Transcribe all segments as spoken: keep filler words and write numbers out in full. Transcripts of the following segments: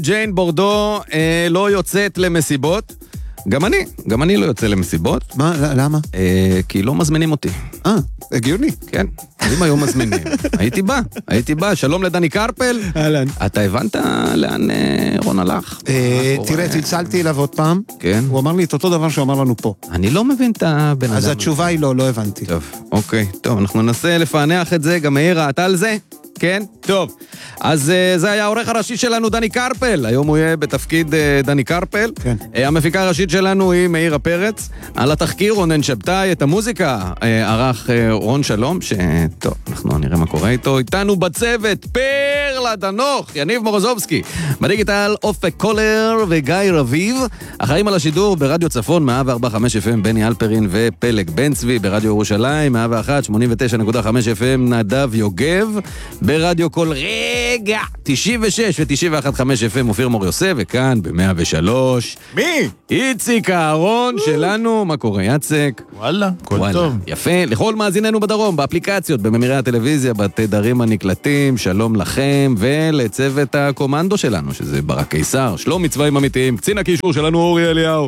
ג'יין בורדו אה, לא יוצאת למסיבות. גם אני, גם אני לא יוצא למסיבות. מה, למה? אה, כי לא מזמינים אותי. אה, הגיוני. כן, אם היו מזמינים. הייתי בא, הייתי בא. שלום לדני קרפל. אהלן. אתה הבנת לאן אה, רון הלך? אה, תראה, צלצלתי אליו עוד פעם. כן. הוא אמר לי את אותו דבר שהוא אמר לנו פה. אני לא מבין את הבן אדם. אז התשובה היא לא, לא הבנתי. טוב, אוקיי. טוב, אנחנו ננסה לפענח את זה. גם מאיר, אתה על זה? כן? טוב. אז uh, זה היה העורך הראשי שלנו, דני קרפל. היום הוא יהיה בתפקיד uh, דני קרפל. כן. Uh, המפיקה הראשית שלנו היא מאירה פרץ. על התחקיר רונן שבתאי, את המוזיקה uh, ערך uh, רון שלום, שטוב, אנחנו נראה מה קורה איתו. איתנו בצוות, פרלה דנוך, יניב מורוזובסקי. בדיגיטל, אופק קולר וגיא רביב. אחראים על השידור ברדיו צפון, מאה וארבע נקודה חמש אף אם, בני אלפרין ופלג בן צבי. ברדיו ירושלים, מאה ואחת שמונים ותשע נקודה חמש אף אם, נדב יוגב. ברדיו כל רגע, תשעים ושש ו-תשעים ואחת נקודה חמש אף אם, אופיר מור יוסף, וכאן ב-מאה ושלוש. מי? איציק אהרון שלנו, מה קורה, יצק? וואלה, כל טוב. יפה, לכל מאזיננו בדרום, באפליקציות, בממירי הטלוויזיה, בתדרים הנקלטים, שלום לכם, ולצוות הקומנדו שלנו, שזה ברק קיסר, שלום מצבעים אמיתיים, קצין הקישור שלנו אורי אליהו,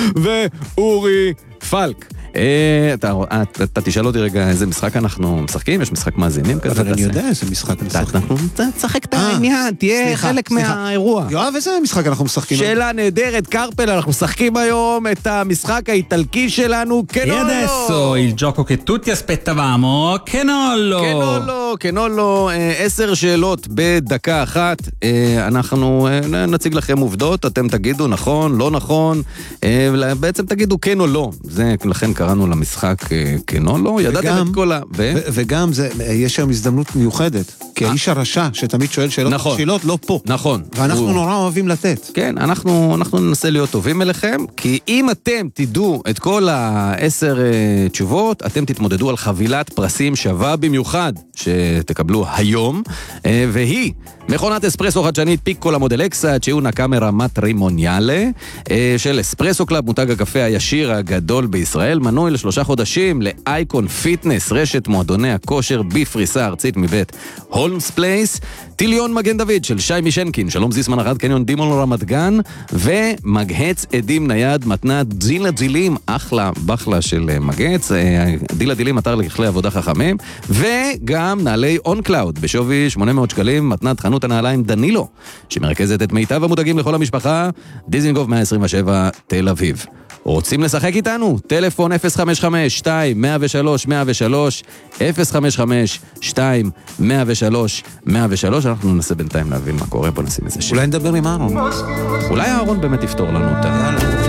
ואורי פלק. אתה, אתה תשאל אותי רגע איזה משחק אנחנו משחקים, יש משחק מאזינים כזה? אבל אני יודע איזה משחק משחקים. אנחנו תשחק את העניין, תהיה חלק מהאירוע. יואב, איזה משחק אנחנו משחקים? שאלה נהדרת, קרפל, אנחנו משחקים היום את המשחק האיטלקי שלנו, כן או לא? E adesso il gioco che tutti aspettavamo, כן או לא? כן או לא, כן או לא, עשר שאלות בדקה אחת, אנחנו נציג לכם עובדות, אתם תגידו נכון, לא נכון, בעצם תגידו כן או לא, זה לכן קראנו למשחק כן או לא, ידעתם את כל ה... וגם יש היום הזדמנות מיוחדת, כי האיש הרשע שתמיד שואל שאלות לא פה. נכון. ואנחנו נורא אוהבים לתת. כן, אנחנו ננסה להיות טובים אליכם, כי אם אתם תדעו את כל העשר תשובות, אתם תתמודדו על חבילת פרסים שווה במיוחד, שתקבלו היום, והיא מכונת אספרסו חדשנית פיקולה מודל אקסה, צ'יונה קאמרה מטרימוניאלה, של אספרסו קלאב, מותג הקפה הישיר הגדול בישראל, מנוי לשלושה חודשים לאייקון פיטנס, רשת מועדוני הכושר בפריסה ארצית מבית הולמס פלייס, טיליון מגן דוד של שי מישנקין, שלום זיסמן ארד קניון דימון רמת גן, ומגהץ עדים נייד מתנת דילה דילים, אחלה בחלה של מגהץ, דילה דילים אתר לכלי עבודה חכמים, וגם נעלי און קלאוד בשווי שמונה מאות שקלים, מתנת חנות הנעליים דנילו, שמרכזת את מיטב המותגים לכל המשפחה, דיזינגוף מאה עשרים ושבע תל אביב. רוצים לשחק איתנו? טלפון אפס חמש חמש שתיים מאה ושלוש מאה ושלוש, אפס חמש חמש שתיים מאה ושלוש מאה ושלוש. אנחנו ננסה בינתיים להבין מה קורה, בוא נשים איזה שם. אולי נדבר עם אהרון. אולי אהרון באמת יפתור לנו אותה.